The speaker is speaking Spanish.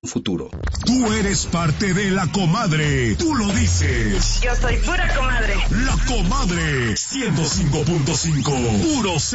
futuro. Tú eres parte de La Comadre. Tú lo dices. Yo soy pura comadre. La Comadre 105.5. Puro